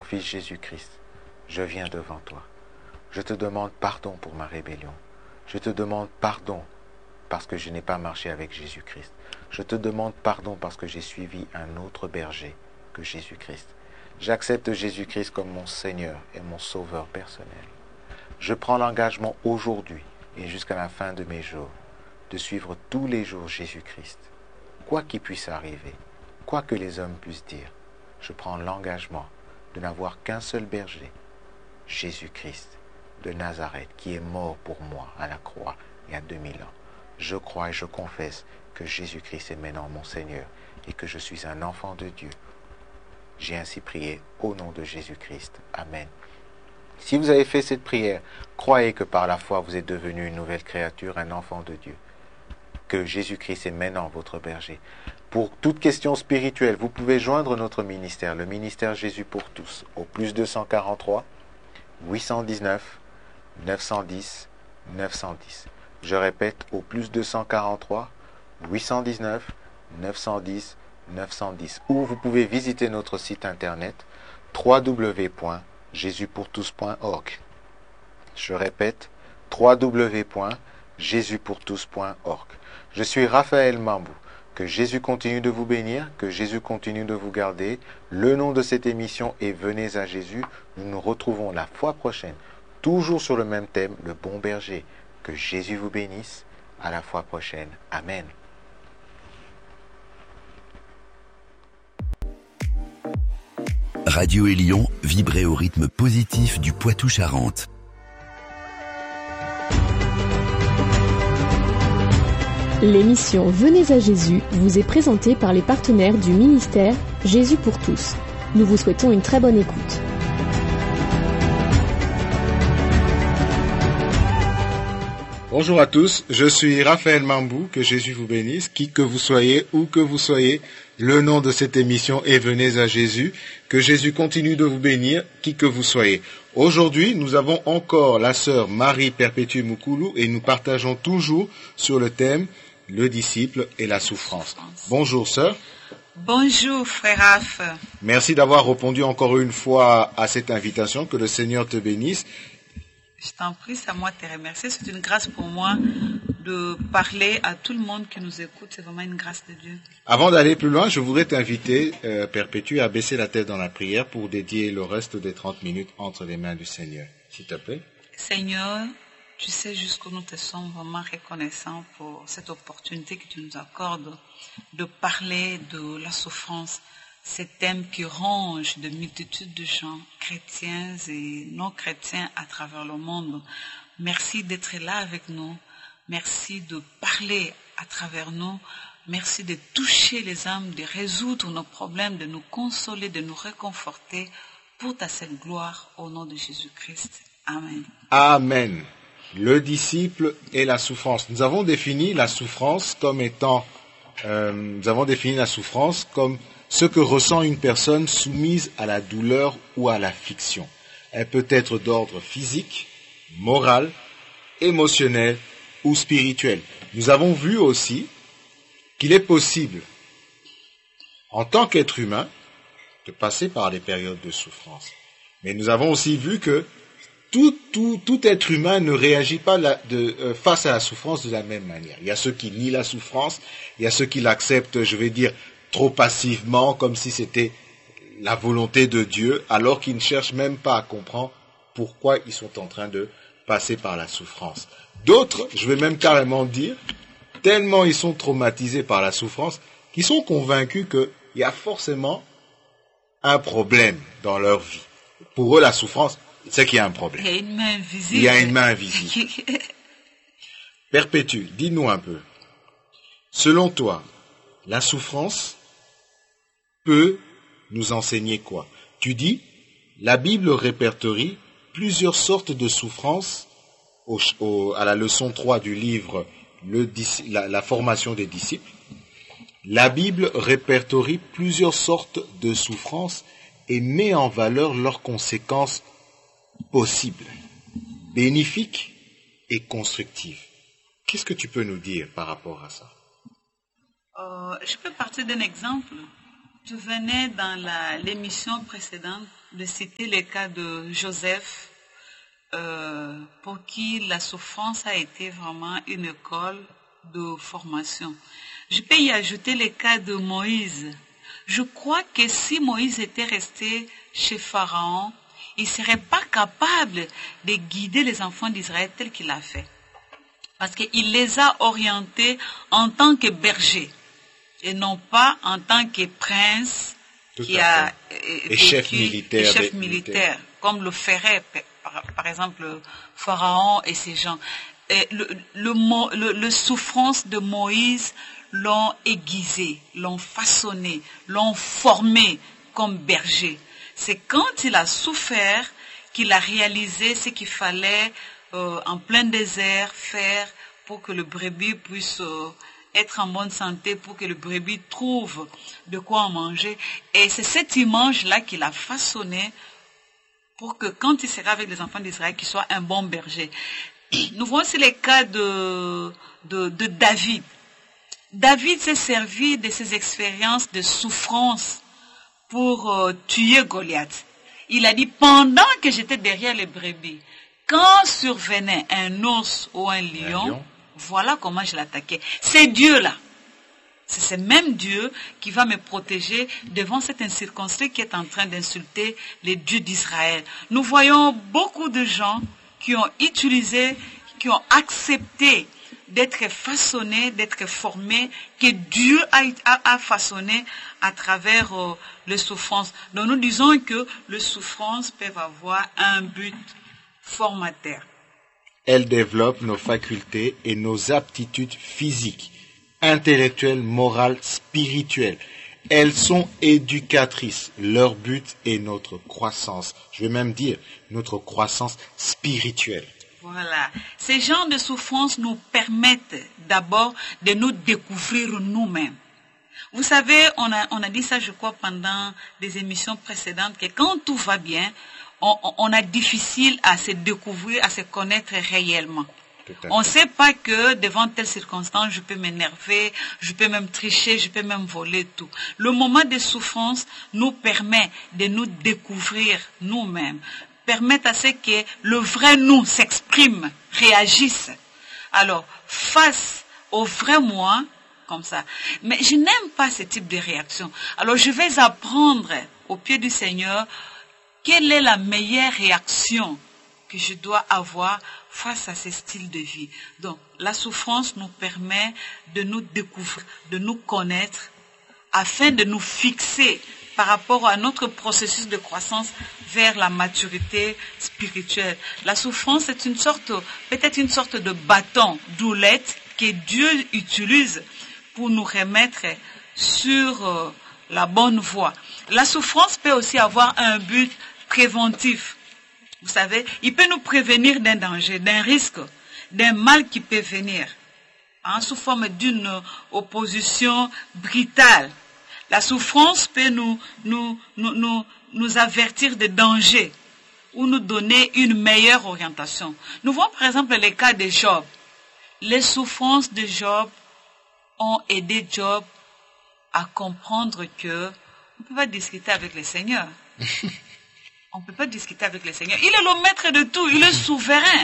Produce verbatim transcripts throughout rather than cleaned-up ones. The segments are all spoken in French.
Fils Jésus-Christ, je viens devant toi. Je te demande pardon pour ma rébellion. Je te demande pardon parce que je n'ai pas marché avec Jésus-Christ. Je te demande pardon parce que j'ai suivi un autre berger que Jésus-Christ. J'accepte Jésus-Christ comme mon Seigneur et mon Sauveur personnel. Je prends l'engagement aujourd'hui et jusqu'à la fin de mes jours de suivre tous les jours Jésus-Christ. Quoi qu'il puisse arriver, quoi que les hommes puissent dire, je prends l'engagement de n'avoir qu'un seul berger, Jésus-Christ de Nazareth, qui est mort pour moi à la croix il y a deux mille ans. Je crois et je confesse que Jésus-Christ est maintenant mon Seigneur et que je suis un enfant de Dieu. J'ai ainsi prié au nom de Jésus-Christ. Amen. Si vous avez fait cette prière, croyez que par la foi vous êtes devenu une nouvelle créature, un enfant de Dieu. Que Jésus-Christ est maintenant votre berger. Pour toute question spirituelle, vous pouvez joindre notre ministère, le ministère Jésus pour tous, au plus deux cent quarante-trois, huit cent dix-neuf, neuf cent dix, neuf cent dix. Je répète, au plus deux cent quarante-trois, huit cent dix-neuf, neuf cent dix, neuf cent dix. Ou vous pouvez visiter notre site internet w w w point jésus pour tous point org. Je répète, w w w point jésus pour tous point org. Je suis Raphaël Mambou. Que Jésus continue de vous bénir, que Jésus continue de vous garder. Le nom de cette émission est Venez à Jésus. Nous nous retrouvons la fois prochaine, toujours sur le même thème, le bon berger. Que Jésus vous bénisse. À la fois prochaine. Amen. Radio Élion, vibrez au rythme positif du Poitou-Charentes. L'émission Venez à Jésus vous est présentée par les partenaires du ministère Jésus pour tous. Nous vous souhaitons une très bonne écoute. Bonjour à tous, je suis Raphaël Mambou, que Jésus vous bénisse, qui que vous soyez, où que vous soyez. Le nom de cette émission est Venez à Jésus, que Jésus continue de vous bénir, qui que vous soyez. Aujourd'hui, nous avons encore la sœur Marie Perpétue Moukoulou et nous partageons toujours sur le thème le disciple et la souffrance. Bonjour sœur. Bonjour frère Raph. Merci d'avoir répondu encore une fois à cette invitation, que le Seigneur te bénisse. Je t'en prie, c'est à moi de te remercier. C'est une grâce pour moi de parler à tout le monde qui nous écoute. C'est vraiment une grâce de Dieu. Avant d'aller plus loin, je voudrais t'inviter, euh, Perpétue, à baisser la tête dans la prière pour dédier le reste des trente minutes entre les mains du Seigneur. S'il te plaît. Seigneur, tu sais jusqu'où nous te sommes vraiment reconnaissants pour cette opportunité que tu nous accordes de parler de la souffrance. Ce thème qui ronge de multitudes de gens, chrétiens et non chrétiens à travers le monde. Merci d'être là avec nous. Merci de parler à travers nous. Merci de toucher les âmes, de résoudre nos problèmes, de nous consoler, de nous réconforter pour ta sainte gloire au nom de Jésus-Christ. Amen. Amen. Le disciple et la souffrance. Nous avons défini la souffrance comme étant, euh, nous avons défini la souffrance comme ce que ressent une personne soumise à la douleur ou à l'affliction. Elle peut être d'ordre physique, moral, émotionnel ou spirituel. Nous avons vu aussi qu'il est possible, en tant qu'être humain, de passer par des périodes de souffrance. Mais nous avons aussi vu que tout, tout, tout être humain ne réagit pas la, de, euh, face à la souffrance de la même manière. Il y a ceux qui nient la souffrance, il y a ceux qui l'acceptent, je vais dire, trop passivement, comme si c'était la volonté de Dieu, alors qu'ils ne cherchent même pas à comprendre pourquoi ils sont en train de passer par la souffrance. D'autres, je vais même carrément dire, tellement ils sont traumatisés par la souffrance, qu'ils sont convaincus qu'il y a forcément un problème dans leur vie. Pour eux, la souffrance, c'est qu'il y a un problème. Il y a une main invisible. Il y a une main invisible. Perpétue, dis-nous un peu. Selon toi, la souffrance peut nous enseigner quoi? Tu dis, la Bible répertorie plusieurs sortes de souffrances au, au, à la leçon trois du livre le, la, la formation des disciples. La Bible répertorie plusieurs sortes de souffrances et met en valeur leurs conséquences possibles, bénéfiques et constructives. Qu'est-ce que tu peux nous dire par rapport à ça? Euh, je peux partir d'un exemple. Tu venais dans la, l'émission précédente de citer le cas de Joseph, euh, pour qui la souffrance a été vraiment une école de formation. Je peux y ajouter le cas de Moïse. Je crois que si Moïse était resté chez Pharaon, il ne serait pas capable de guider les enfants d'Israël tel qu'il l'a fait. Parce qu'il les a orientés en tant que berger et non pas en tant que prince Tout qui à a Et chef militaire, et chef des- militaire, comme le ferait par, par exemple Pharaon et ses gens. Et le, le, mo- le, le souffrance de Moïse l'ont aiguisé, l'ont façonné, l'ont formé comme berger. C'est quand il a souffert qu'il a réalisé ce qu'il fallait euh, en plein désert faire pour que le brebis puisse euh, être en bonne santé, pour que le brebis trouve de quoi en manger. Et c'est cette image-là qu'il a façonnée pour que quand il sera avec les enfants d'Israël, qu'il soit un bon berger. Nous voyons aussi les cas de, de, de David. David s'est servi de ses expériences de souffrance pour euh, tuer Goliath. Il a dit, pendant que j'étais derrière les brebis, quand survenait un ours ou un lion, Un lion. voilà comment je l'attaquais. C'est Dieu-là. C'est ce même Dieu qui va me protéger devant cet incirconcis qui est en train d'insulter les dieux d'Israël. Nous voyons beaucoup de gens qui ont utilisé, qui ont accepté d'être façonnés, d'être formés, que Dieu a, a, a façonné à travers euh, les souffrances. Donc nous disons que les souffrances peuvent avoir un but formateur. Elle développe nos facultés et nos aptitudes physiques, intellectuelles, morales, spirituelles. Elles sont éducatrices. Leur but est notre croissance. Je vais même dire notre croissance spirituelle. Voilà. Ces genres de souffrances nous permettent d'abord de nous découvrir nous-mêmes. Vous savez, on a, on a dit ça, je crois, pendant des émissions précédentes, que quand tout va bien, on, on a difficile à se découvrir, à se connaître réellement. On ne sait pas que devant telle circonstance, je peux m'énerver, je peux même tricher, je peux même voler tout. Le moment de souffrance nous permet de nous découvrir nous-mêmes, permet à ce que le vrai nous s'exprime, réagisse. Alors, face au vrai moi, comme ça. Mais je n'aime pas ce type de réaction. Alors, je vais apprendre au pied du Seigneur quelle est la meilleure réaction que je dois avoir face à ce style de vie. Donc, la souffrance nous permet de nous découvrir, de nous connaître, afin de nous fixer par rapport à notre processus de croissance vers la maturité spirituelle. La souffrance est une sorte, peut-être une sorte de bâton, d'oulette que Dieu utilise pour nous remettre sur euh, la bonne voie. La souffrance peut aussi avoir un but préventif. Vous savez, il peut nous prévenir d'un danger, d'un risque, d'un mal qui peut venir, hein, sous forme d'une opposition brutale. La souffrance peut nous, nous, nous, nous, nous avertir de dangers ou nous donner une meilleure orientation. Nous voyons par exemple les cas de Job. Les souffrances de Job ont aidé Job à comprendre que on ne peut pas discuter avec le Seigneur. On ne peut pas discuter avec le Seigneur. Il est le maître de tout. Il est souverain.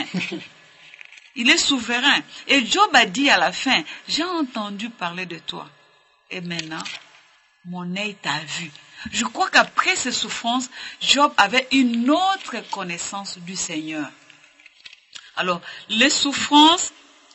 Il est souverain. Et Job a dit à la fin, j'ai entendu parler de toi. Et maintenant, mon œil t'a vu. Je crois qu'après ces souffrances, Job avait une autre connaissance du Seigneur. Alors, les souffrances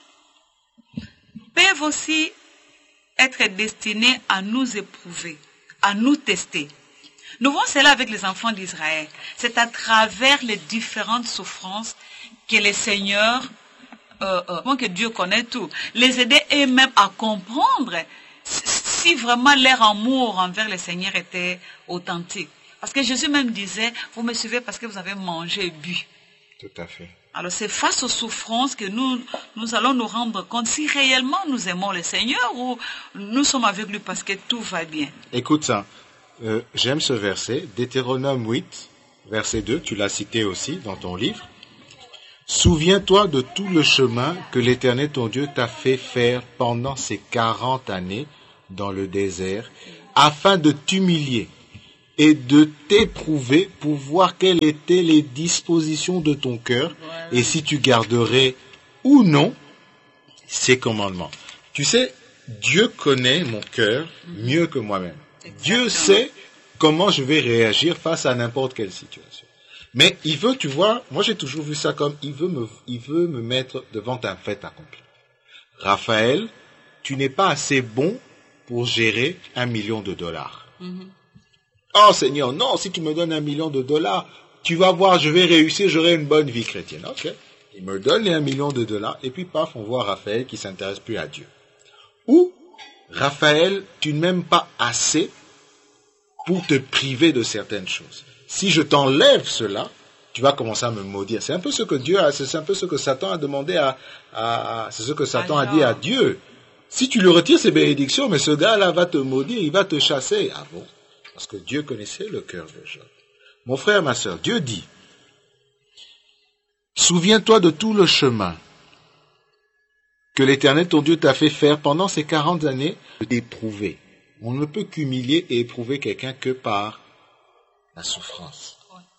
peuvent aussi être destinées à nous éprouver, à nous tester. Nous voyons cela avec les enfants d'Israël. C'est à travers les différentes souffrances que le Seigneur, euh, euh, que Dieu connaît tout, les aider eux-mêmes à comprendre si vraiment leur amour envers le Seigneur était authentique. Parce que Jésus même disait, vous me suivez parce que vous avez mangé et bu. Tout à fait. Alors c'est face aux souffrances que nous, nous allons nous rendre compte si réellement nous aimons le Seigneur ou nous sommes avec lui parce que tout va bien. Écoute ça. Euh, j'aime ce verset, Deutéronome huit, verset deux, tu l'as cité aussi dans ton livre. Souviens-toi de tout le chemin que l'Éternel ton Dieu t'a fait faire pendant ces quarante années dans le désert, afin de t'humilier et de t'éprouver pour voir quelles étaient les dispositions de ton cœur et si tu garderais ou non ces commandements. Tu sais, Dieu connaît mon cœur mieux que moi-même. Exactement. Dieu sait comment je vais réagir face à n'importe quelle situation. Mais il veut, tu vois, moi j'ai toujours vu ça comme, il veut me, il veut me mettre devant un fait accompli. Raphaël, tu n'es pas assez bon pour gérer un million de dollars. Mm-hmm. Oh Seigneur, non, si tu me donnes un million de dollars, tu vas voir, je vais réussir, j'aurai une bonne vie chrétienne. Ok. Il me donne les un million de dollars, et puis paf, on voit Raphaël qui s'intéresse plus à Dieu. Ou, Raphaël, tu ne m'aimes pas assez pour te priver de certaines choses. Si je t'enlève cela, tu vas commencer à me maudire. C'est un peu ce que Dieu a, c'est un peu ce que Satan a demandé à, à, à c'est ce que Satan Alors. a dit à Dieu. Si tu lui retires ses bénédictions, mais ce gars-là va te maudire, il va te chasser. Ah bon? Parce que Dieu connaissait le cœur de Job. Mon frère, ma sœur, Dieu dit, souviens-toi de tout le chemin que l'Éternel, ton Dieu, t'a fait faire pendant ces quarante années d'éprouver. On ne peut qu'humilier et éprouver quelqu'un que par la souffrance.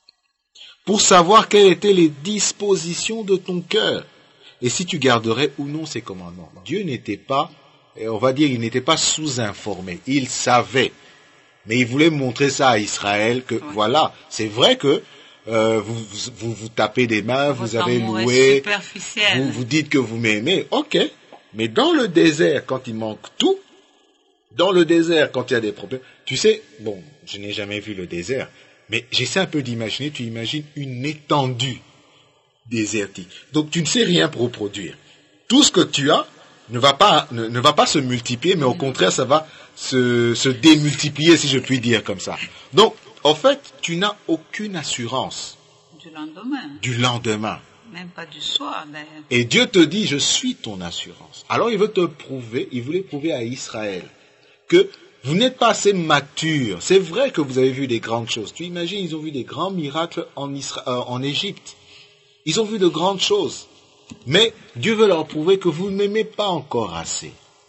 Pour savoir quelles étaient les dispositions de ton cœur et si tu garderais ou non ses commandements. Dieu n'était pas, on va dire, il n'était pas sous-informé. Il savait. Mais il voulait montrer ça à Israël que, ouais. voilà, c'est vrai que euh, vous, vous, vous vous tapez des mains, Votre vous avez loué, vous, vous dites que vous m'aimez, ok. Mais dans le désert, quand il manque tout, dans le désert, quand il y a des problèmes, tu sais, bon, je n'ai jamais vu le désert, mais j'essaie un peu d'imaginer, tu imagines une étendue désertique. Donc tu ne sais rien reproduire. Tout ce que tu as ne va pas, ne, ne va pas se multiplier, mais au contraire, ça va se, se démultiplier, si je puis dire comme ça. Donc, en fait, tu n'as aucune assurance. Du lendemain. Du lendemain. Même pas du soir, d'ailleurs. Et Dieu te dit, je suis ton assurance. Alors, il veut te prouver, il voulait prouver à Israël que vous n'êtes pas assez mature. C'est vrai que vous avez vu des grandes choses. Tu imagines, ils ont vu des grands miracles en, Isra- euh, en Égypte. Ils ont vu de grandes choses. Mais Dieu veut leur prouver que vous ne m'aimez pas encore assez.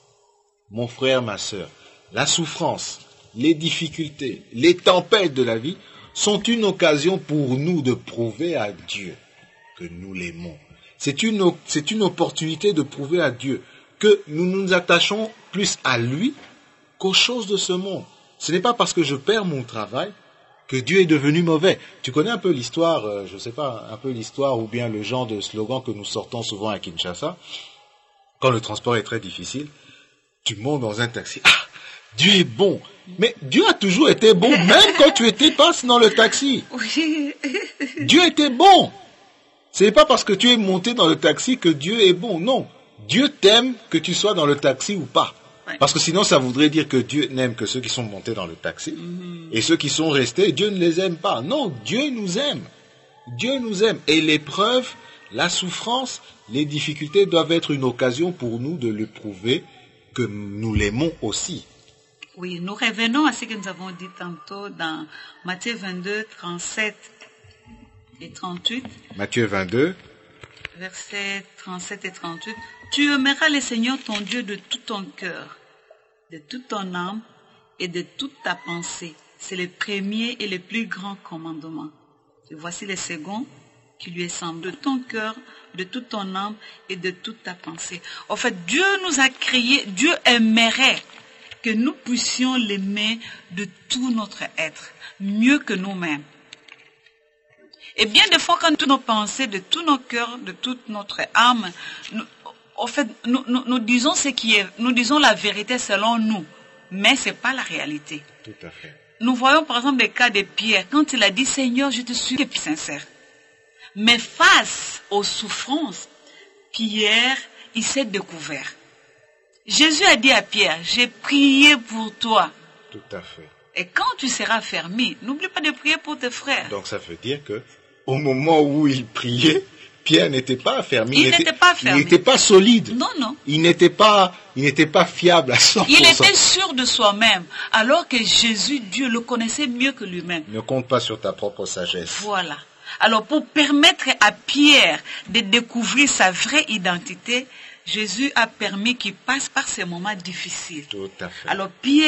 Mon frère, ma sœur, la souffrance, les difficultés, les tempêtes de la vie sont une occasion pour nous de prouver à Dieu que nous l'aimons. C'est une, c'est une opportunité de prouver à Dieu que nous nous attachons plus à lui qu'aux choses de ce monde. Ce n'est pas parce que je perds mon travail que Dieu est devenu mauvais. Tu connais un peu l'histoire, euh, je ne sais pas, un peu l'histoire ou bien le genre de slogan que nous sortons souvent à Kinshasa. Quand le transport est très difficile, tu montes dans un taxi. Ah, Dieu est bon. Mais Dieu a toujours été bon, même quand tu étais pas dans le taxi. Oui. Dieu était bon. Ce n'est pas parce que tu es monté dans le taxi que Dieu est bon. Non. Dieu t'aime que tu sois dans le taxi ou pas. Parce que sinon, ça voudrait dire que Dieu n'aime que ceux qui sont montés dans le taxi. Mm-hmm. Et ceux qui sont restés, Dieu ne les aime pas. Non, Dieu nous aime. Dieu nous aime. Et l'épreuve, la souffrance, les difficultés doivent être une occasion pour nous de le prouver que nous l'aimons aussi. Oui, nous revenons à ce que nous avons dit tantôt dans Matthieu vingt-deux, trente-sept et trente-huit. Matthieu vingt-deux. Versets trente-sept et trente-huit. Tu aimeras le Seigneur ton Dieu de tout ton cœur, de toute ton âme et de toute ta pensée. C'est le premier et le plus grand commandement. Et voici le second qui lui est semblé, de ton cœur, de toute ton âme et de toute ta pensée. En fait, Dieu nous a créés, Dieu aimerait que nous puissions l'aimer de tout notre être, mieux que nous-mêmes. Et bien des fois, quand toutes nos pensées, de tous nos cœurs, de toute notre âme, nous, en fait, nous, nous, nous disons ce qui est, nous disons la vérité selon nous, mais c'est pas la réalité. Tout à fait. Nous voyons par exemple le cas de Pierre, quand il a dit Seigneur, je te suis et puis sincère. Mais face aux souffrances, Pierre, il s'est découvert. Jésus a dit à Pierre, j'ai prié pour toi. Tout à fait. Et quand tu seras fermé, n'oublie pas de prier pour tes frères. Donc ça veut dire que au moment où il priait, Pierre n'était pas fermé. Il n'était pas fermé. Il n'était pas solide. Non, non. Il n'était pas, il n'était pas fiable à cent pour cent. Il était sûr de soi-même, alors que Jésus, Dieu, le connaissait mieux que lui-même. Ne compte pas sur ta propre sagesse. Voilà. Alors pour permettre à Pierre de découvrir sa vraie identité, Jésus a permis qu'il passe par ces moments difficiles. Tout à fait. Alors Pierre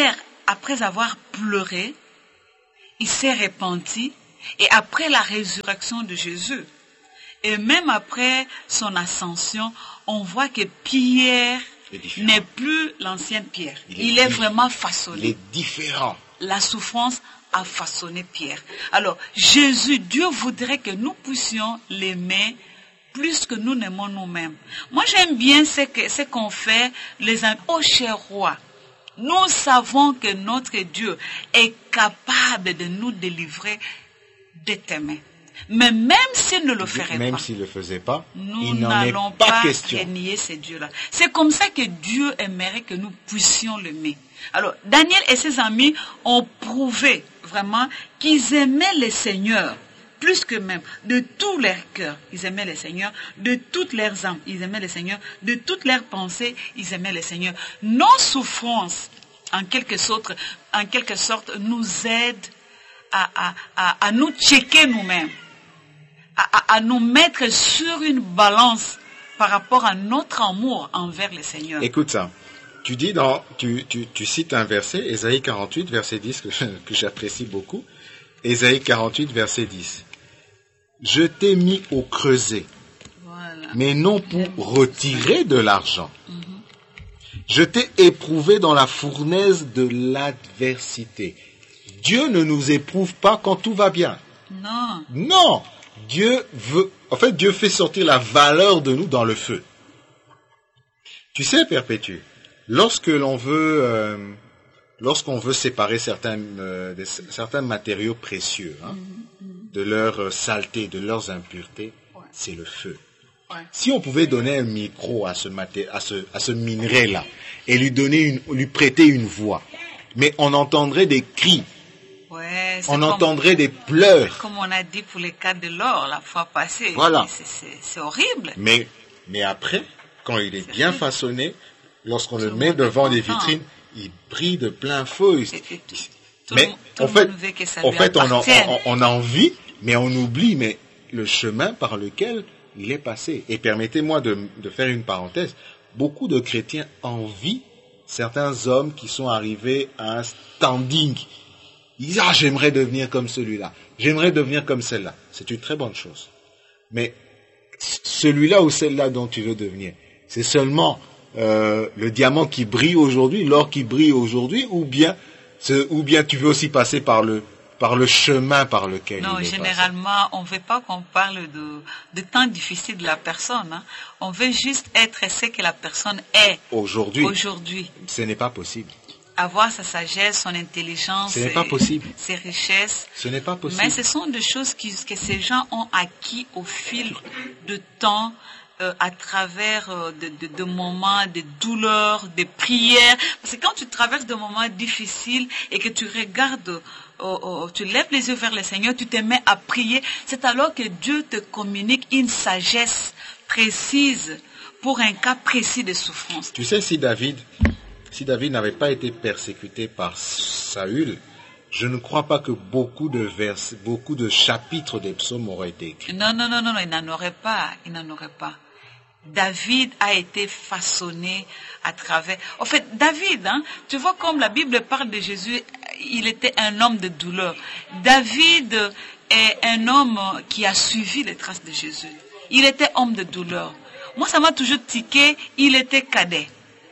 après avoir pleuré, il s'est repenti, et après la résurrection de Jésus, et même après son ascension, on voit que Pierre n'est plus l'ancienne Pierre. Il, il est, est vraiment façonné. Il est différent. La souffrance a façonné Pierre. Alors, Jésus, Dieu voudrait que nous puissions l'aimer plus que nous n'aimons nous-mêmes. Moi, j'aime bien ce que, ce qu'on fait, les amis. Ô cher roi, nous savons que notre Dieu est capable de nous délivrer de tes mains. Mais même s'il ne le ferait même pas, s'il ne le faisait pas, nous il n'en n'allons est pas, pas question. renier ce Dieu-là. C'est comme ça que Dieu aimerait que nous puissions l'aimer. Alors, Daniel et ses amis ont prouvé vraiment qu'ils aimaient le Seigneur, plus que même, de tout leur cœur. Ils aimaient le Seigneur, de toutes leurs âmes. Ils aimaient le Seigneur, de toutes leurs pensées. Ils aimaient le Seigneur. Nos souffrances, en quelque sorte, en quelque sorte nous aident à, à, à, à nous checker nous-mêmes. À, à, à nous mettre sur une balance par rapport à notre amour envers le Seigneur. Écoute ça. Tu dis dans, tu, tu, tu cites un verset, Ésaïe quarante-huit, verset dix, que, que j'apprécie beaucoup. Ésaïe quarante-huit, verset dix. Je t'ai mis au creuset, voilà. Mais non pour retirer de l'argent. Mm-hmm. Je t'ai éprouvé dans la fournaise de l'adversité. Dieu ne nous éprouve pas quand tout va bien. Non. Non. Dieu veut, en fait, Dieu fait sortir la valeur de nous dans le feu. Tu sais, Perpétue, lorsque l'on veut, euh, lorsqu'on veut séparer certains, euh, des, certains matériaux précieux, hein, mm-hmm. de leur euh, saleté, de leurs impuretés, ouais. C'est le feu. Ouais. Si on pouvait donner un micro à ce maté, à ce, à ce minerai-là, et lui donner une, lui prêter une voix, mais on entendrait des cris. Ouais, on comme, entendrait des pleurs. Comme on a dit pour les cas de l'or la fois passée. Voilà. C'est, c'est, c'est horrible. Mais, mais après, quand il est, c'est bien horrible. Façonné, lorsqu'on tout le met devant des vitrines, il brille de plein feu. Et, et, tout, mais tout en fait, en fait on, en, on, on a envie, mais on oublie mais le chemin par lequel il est passé. Et permettez-moi de, de faire une parenthèse. Beaucoup de chrétiens envient certains hommes qui sont arrivés à un standing. Ils disent, ah, j'aimerais devenir comme celui-là. J'aimerais devenir comme celle-là. C'est une très bonne chose. Mais celui-là ou celle-là dont tu veux devenir, c'est seulement euh, le diamant qui brille aujourd'hui, l'or qui brille aujourd'hui, ou bien, ou bien tu veux aussi passer par le, par le chemin par lequel non, il est généralement, passé. On ne veut pas qu'on parle de, de temps difficiles de la personne. Hein. On veut juste être ce que la personne est aujourd'hui. Aujourd'hui. Ce n'est pas possible. Avoir sa sagesse, son intelligence, ce n'est pas possible. Ses richesses. Ce n'est pas possible. Mais ce sont des choses qui, que ces gens ont acquis au fil de temps, euh, à travers euh, de, de, de moments de douleur, de prières. Parce que quand tu traverses des moments difficiles et que tu regardes, oh, oh, tu lèves les yeux vers le Seigneur, tu te mets à prier, c'est alors que Dieu te communique une sagesse précise pour un cas précis de souffrance. Tu sais, si David... Si David n'avait pas été persécuté par Saül, je ne crois pas que beaucoup de vers, beaucoup de chapitres des psaumes auraient été écrits. Non, non, non, non, il n'en aurait pas, il n'en aurait pas. David a été façonné à travers... En fait, David, hein, tu vois comme la Bible parle de Jésus, il était un homme de douleur. David est un homme qui a suivi les traces de Jésus. Il était homme de douleur. Moi, ça m'a toujours tiqué, il était cadet.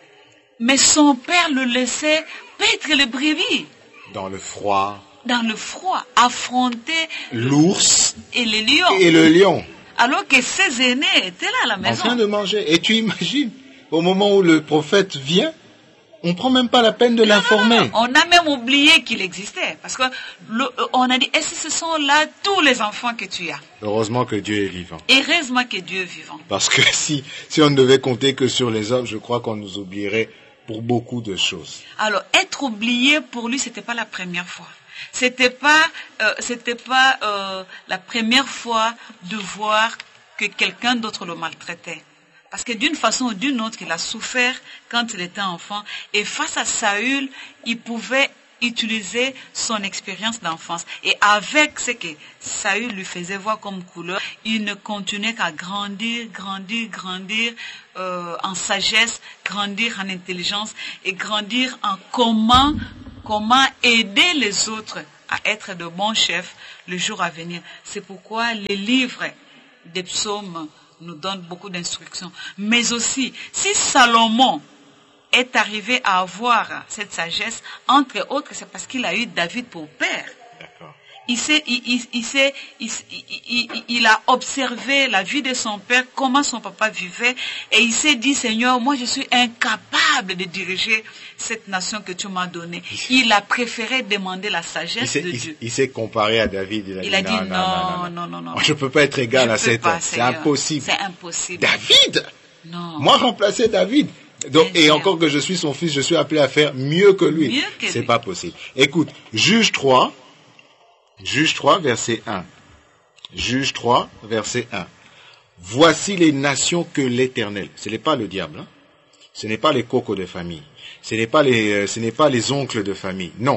Mais son père le laissait paître les brebis. Dans le froid. Dans le froid, affronter l'ours et les lions. Et le lion. Alors que ses aînés étaient là à la maison. En train de manger. Et tu imagines, au moment où le prophète vient, on ne prend même pas la peine de non, l'informer. Non, non, on a même oublié qu'il existait. Parce qu'on a dit, est-ce que ce sont là tous les enfants que tu as? Heureusement que Dieu est vivant. Heureusement que Dieu est vivant. Parce que si, si on ne devait compter que sur les hommes, je crois qu'on nous oublierait pour beaucoup de choses. Alors, être oublié pour lui, c'était pas la première fois. C'était pas, euh, c'était pas euh, la première fois de voir que quelqu'un d'autre le maltraitait. Parce que d'une façon ou d'une autre, il a souffert quand il était enfant. Et face à Saül, il pouvait utiliser son expérience d'enfance. Et avec ce que Saül lui faisait voir comme couleur, il ne continuait qu'à grandir, grandir, grandir euh, en sagesse, grandir en intelligence et grandir en comment comment aider les autres à être de bons chefs le jour à venir. C'est pourquoi les livres des psaumes nous donnent beaucoup d'instructions. Mais aussi, si Salomon est arrivé à avoir cette sagesse, entre autres, c'est parce qu'il a eu David pour père. D'accord. Il, sait, il, il, il, sait, il, il, il, il a observé la vie de son père, comment son papa vivait, et il s'est dit, Seigneur, moi je suis incapable de diriger cette nation que tu m'as donnée. Il a préféré demander la sagesse de il, Dieu. Il s'est comparé à David. Il a il dit, a dit non, non, non, non, non, non, non. Moi, je ne peux pas être égal je à cet homme. C'est impossible. C'est impossible. David? Non. Moi, remplacer David. Donc, Bien et sûr. encore que je suis son fils, je suis appelé à faire mieux que lui. Mieux que C'est lui. pas possible. Écoute, Juge trois, Juge trois, verset un. Juge trois, verset un. Voici les nations que l'Éternel, ce n'est pas le diable, hein? Ce n'est pas les cocos de famille, ce n'est pas les, euh, ce n'est pas les oncles de famille, non.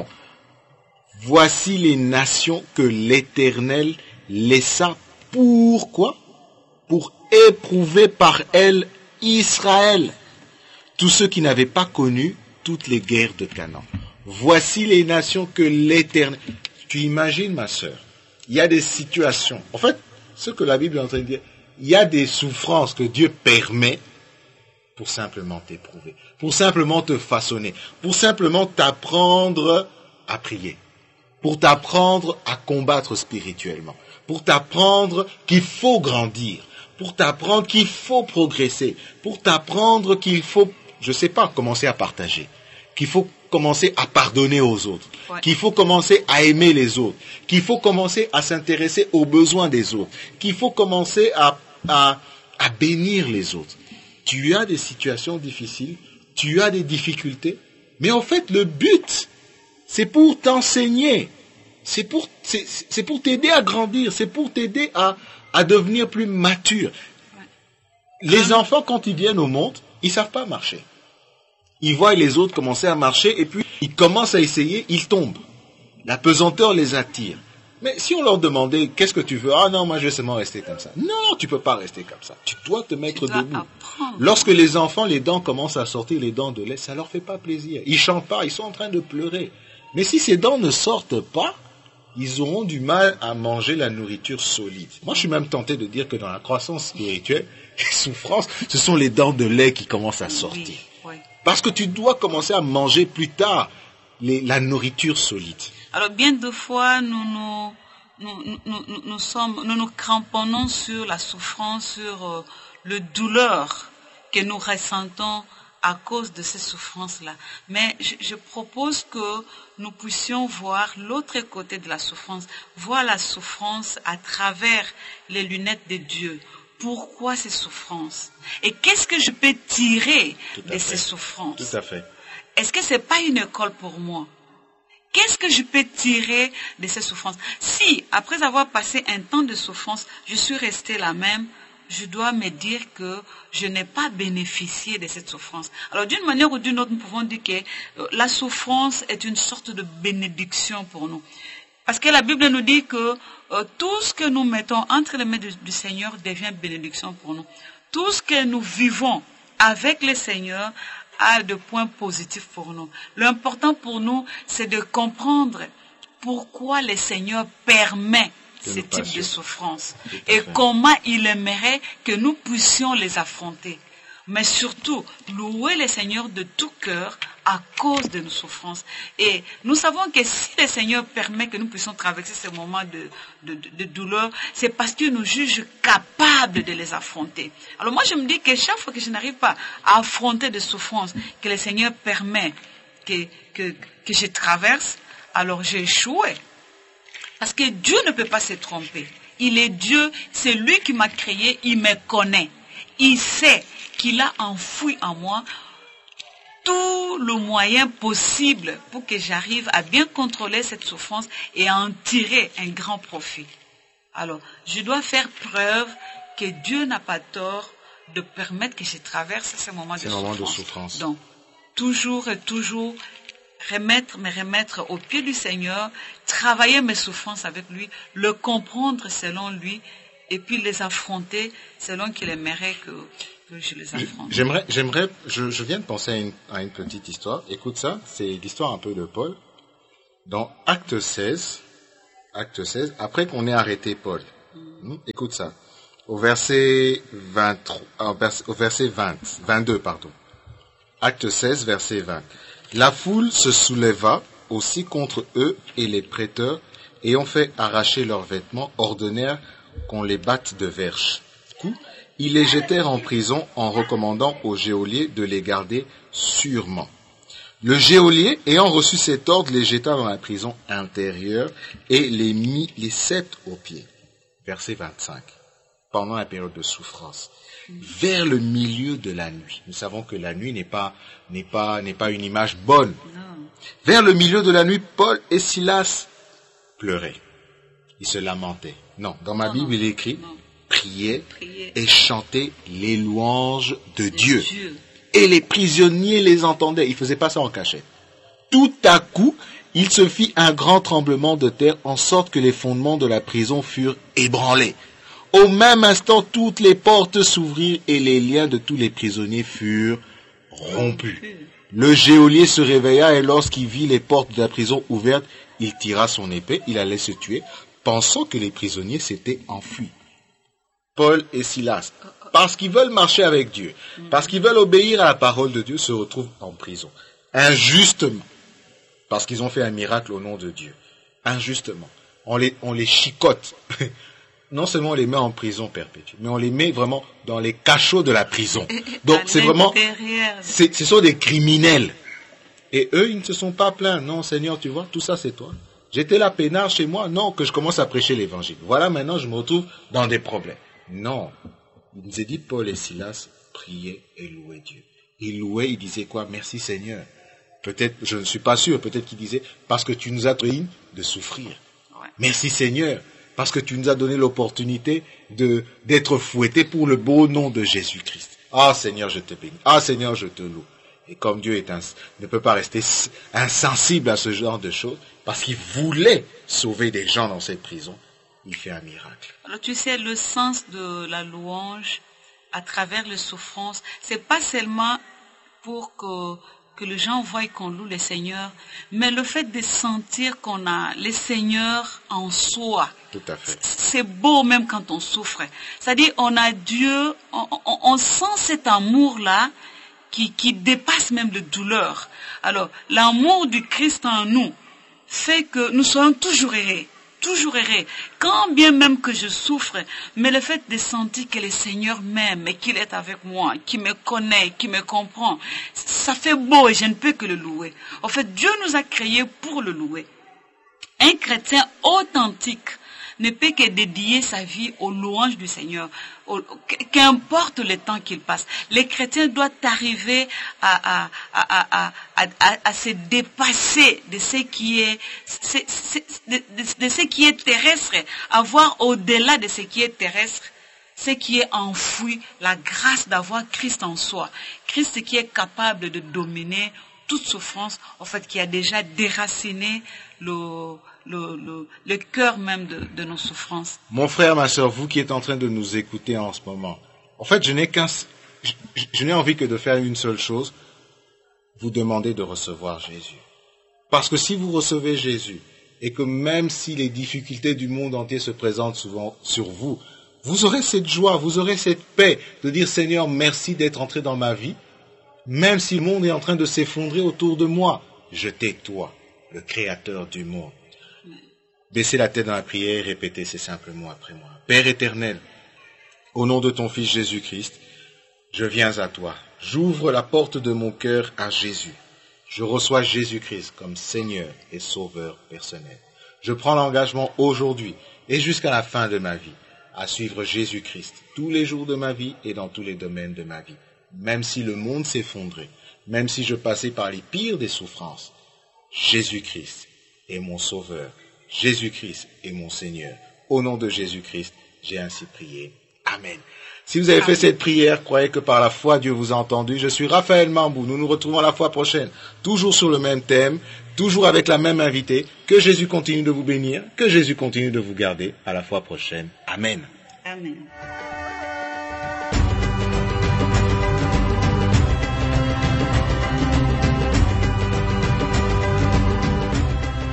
Voici les nations que l'Éternel laissa pour quoi? Pour éprouver par elles Israël, tous ceux qui n'avaient pas connu toutes les guerres de Canaan. Voici les nations que l'Éternel... Tu imagines, ma sœur, il y a des situations, en fait, ce que la Bible est en train de dire, il y a des souffrances que Dieu permet pour simplement t'éprouver, pour simplement te façonner, pour simplement t'apprendre à prier, pour t'apprendre à combattre spirituellement, pour t'apprendre qu'il faut grandir, pour t'apprendre qu'il faut progresser, pour t'apprendre qu'il faut, je sais pas, commencer à partager, qu'il faut commencer à pardonner aux autres, Ouais. qu'il faut commencer à aimer les autres, qu'il faut commencer à s'intéresser aux besoins des autres, qu'il faut commencer à, à, à bénir les autres. Tu as des situations difficiles, tu as des difficultés, mais en fait le but, c'est pour t'enseigner, c'est pour, c'est, c'est pour t'aider à grandir, c'est pour t'aider à, à devenir plus mature. Les enfants, quand ils viennent au monde, ils savent pas marcher. Ils voient les autres commencer à marcher et puis ils commencent à essayer, ils tombent. La pesanteur les attire. Mais si on leur demandait, qu'est-ce que tu veux? Ah non, moi je veux seulement rester comme ça. Non, tu peux pas rester comme ça. Tu dois te mettre Tu dois debout. apprendre. Lorsque les enfants, les dents commencent à sortir, les dents de lait, ça leur fait pas plaisir. Ils chantent pas, ils sont en train de pleurer. Mais si ces dents ne sortent pas, ils auront du mal à manger la nourriture solide. Moi, je suis même tenté de dire que dans la croissance spirituelle, les souffrances, ce sont les dents de lait qui commencent à sortir. Oui, oui. Parce que tu dois commencer à manger plus tard les, la nourriture solide. Alors, bien de fois, nous nous, nous, nous, nous, nous sommes, nous nous cramponnons sur la souffrance, sur euh, le douleur que nous ressentons à cause de ces souffrances-là. Mais je, je propose que nous puissions voir l'autre côté de la souffrance, voir la souffrance à travers les lunettes de Dieu. Pourquoi ces souffrances? Et qu'est-ce que je peux tirer de fait. ces souffrances? Tout à fait. Est-ce que c'est pas une école pour moi? Qu'est-ce que je peux tirer de ces souffrances? Si, après avoir passé un temps de souffrance, je suis restée la même, je dois me dire que je n'ai pas bénéficié de cette souffrance. Alors, d'une manière ou d'une autre, nous pouvons dire que euh, la souffrance est une sorte de bénédiction pour nous. Parce que la Bible nous dit que euh, tout ce que nous mettons entre les mains du, du Seigneur devient bénédiction pour nous. Tout ce que nous vivons avec le Seigneur a de points positifs pour nous. L'important pour nous, c'est de comprendre pourquoi le Seigneur permet ce type de souffrance et comment il aimerait que nous puissions les affronter. Mais surtout, louer le Seigneur de tout cœur à cause de nos souffrances. Et nous savons que si le Seigneur permet que nous puissions traverser ces moments de, de, de, de douleur, c'est parce qu'il nous juge capables de les affronter. Alors moi, je me dis que chaque fois que je n'arrive pas à affronter des souffrances que le Seigneur permet que, que, que je traverse, alors j'ai échoué. Parce que Dieu ne peut pas se tromper. Il est Dieu, c'est lui qui m'a créé, il me connaît. Il sait qu'il a enfoui en moi tout le moyen possible pour que j'arrive à bien contrôler cette souffrance et à en tirer un grand profit. Alors, je dois faire preuve que Dieu n'a pas tort de permettre que je traverse ces moments de Ces souffrance. moments de souffrance. Donc, toujours et toujours remettre, me remettre au pied du Seigneur, travailler mes souffrances avec lui, le comprendre selon lui, et puis les affronter selon qu'il aimerait que, que je les affronte. J'aimerais, j'aimerais, je, je viens de penser à une, à une petite histoire. Écoute ça, c'est l'histoire un peu de Paul. dans Acte seize, Acte seize, après qu'on ait arrêté Paul. Hmm, écoute ça. Au verset vingt-trois, au verset vingt, vingt-deux, pardon. Acte seize, verset vingt. La foule se souleva aussi contre eux et les prêteurs, ayant fait arracher leurs vêtements, ordonnèrent qu'on les batte de verges. Du coup, ils les jetèrent en prison en recommandant au geôlier de les garder sûrement. Le geôlier, ayant reçu cet ordre, les jeta dans la prison intérieure et les mit les sept aux pieds. Verset vingt-cinq. Pendant la période de souffrance. Vers le milieu de la nuit. Nous savons que la nuit n'est pas, n'est pas, n'est pas une image bonne. Non. Vers le milieu de la nuit, Paul et Silas pleuraient. Ils se lamentaient. Non, dans ma Non, Bible, non, il est écrit, non. priaient Priez. et chantaient les louanges de C'est Dieu. Dieu. Et les prisonniers les entendaient. Ils ne faisaient pas ça en cachette. Tout à coup, il se fit un grand tremblement de terre, en sorte que les fondements de la prison furent ébranlés. Au même instant, toutes les portes s'ouvrirent et les liens de tous les prisonniers furent rompus. Le geôlier se réveilla et lorsqu'il vit les portes de la prison ouvertes, il tira son épée, il allait se tuer, pensant que les prisonniers s'étaient enfuis. Paul et Silas, parce qu'ils veulent marcher avec Dieu, parce qu'ils veulent obéir à la parole de Dieu, se retrouvent en prison. Injustement. Parce qu'ils ont fait un miracle au nom de Dieu. Injustement. On les, on les chicote. Non seulement on les met en prison perpétuelle, mais on les met vraiment dans les cachots de la prison. Donc c'est vraiment, c'est, ce sont des criminels. Et eux, ils ne se sont pas plaints. Non, Seigneur, tu vois, tout ça c'est toi. J'étais là peinard chez moi. Non, que je commence à prêcher l'évangile. Voilà, maintenant je me retrouve dans des problèmes. Non. Il nous a dit, Paul et Silas priaient et louaient Dieu. Ils louaient, ils disaient quoi? Merci Seigneur. Peut-être, je ne suis pas sûr, peut-être qu'ils disaient, parce que tu nous as donné de souffrir. Ouais. Merci Seigneur, parce que tu nous as donné l'opportunité de, d'être fouettés pour le beau nom de Jésus-Christ. Ah Seigneur, je te bénis. Ah Seigneur, je te loue. Et comme Dieu est ins, ne peut pas rester insensible à ce genre de choses, parce qu'il voulait sauver des gens dans cette prison, il fait un miracle. Alors tu sais, le sens de la louange à travers les souffrances, c'est pas seulement pour que, que les gens voient qu'on loue le Seigneur, mais le fait de sentir qu'on a le Seigneur en soi. Tout à fait. C'est beau même quand on souffre. C'est-à-dire, on a Dieu, on, on, on sent cet amour-là qui, qui dépasse même les douleurs. Alors, l'amour du Christ en nous fait que nous soyons toujours heureux. Toujours heureux. Quand bien même que je souffre, mais le fait de sentir que le Seigneur m'aime et qu'il est avec moi, qu'il me connaît, qu'il me comprend, ça fait beau et je ne peux que le louer. En fait, Dieu nous a créés pour le louer. Un chrétien authentique ne peut que dédier sa vie aux louanges du Seigneur, au, qu'importe le temps qu'il passe. Les chrétiens doivent arriver à, à, à, à, à, à, à se dépasser de ce qui est, de, de, de ce qui est terrestre, à voir au-delà de ce qui est terrestre, ce qui est enfoui, la grâce d'avoir Christ en soi. Christ qui est capable de dominer toute souffrance, en fait, qui a déjà déraciné le, le, le, le cœur même de, de nos souffrances. Mon frère, ma soeur, vous qui êtes en train de nous écouter en ce moment, en fait, je n'ai qu'un, je, je n'ai envie que de faire une seule chose, vous demander de recevoir Jésus. Parce que si vous recevez Jésus, et que même si les difficultés du monde entier se présentent souvent sur vous, vous aurez cette joie, vous aurez cette paix de dire, Seigneur, merci d'être entré dans ma vie, même si le monde est en train de s'effondrer autour de moi, je t'ai, toi, le Créateur du monde. Baissez la tête dans la prière et répétez ces simples mots après moi. Père éternel, au nom de ton Fils Jésus-Christ, je viens à toi. J'ouvre la porte de mon cœur à Jésus. Je reçois Jésus-Christ comme Seigneur et Sauveur personnel. Je prends l'engagement aujourd'hui et jusqu'à la fin de ma vie à suivre Jésus-Christ tous les jours de ma vie et dans tous les domaines de ma vie. Même si le monde s'effondrait, même si je passais par les pires des souffrances, Jésus-Christ est mon Sauveur. Jésus-Christ est mon Seigneur. Au nom de Jésus-Christ, j'ai ainsi prié. Amen. Si vous avez fait cette prière, croyez que par la foi, Dieu vous a entendu. Je suis Raphaël Mambou. Nous nous retrouvons la fois prochaine, toujours sur le même thème, toujours avec la même invitée. Que Jésus continue de vous bénir, que Jésus continue de vous garder. À la fois prochaine. Amen. Amen.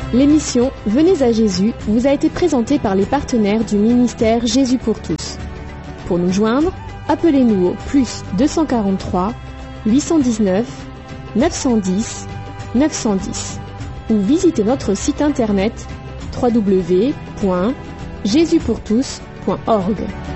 L'émission Venez à Jésus vous a été présentée par les partenaires du ministère Jésus pour tous. Pour nous joindre, appelez-nous au plus deux cent quarante-trois huit cent dix-neuf neuf cent dix neuf cent dix ou visitez notre site internet w w w point jésus pour tous point org.